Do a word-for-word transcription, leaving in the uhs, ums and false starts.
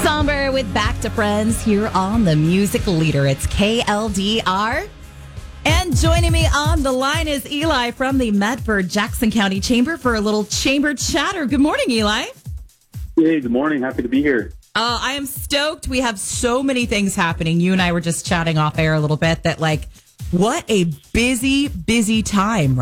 Somber with Back to Friends here on the Music Leader. It's K L D R. And joining me on the line is Eli from the Medford Jackson County Chamber for a little chamber chatter. Good morning, Eli. Hey, good morning. Happy to be here. Uh, I am stoked. We have so many things happening. You and I were just chatting off air a little bit that, like, what a busy, busy time,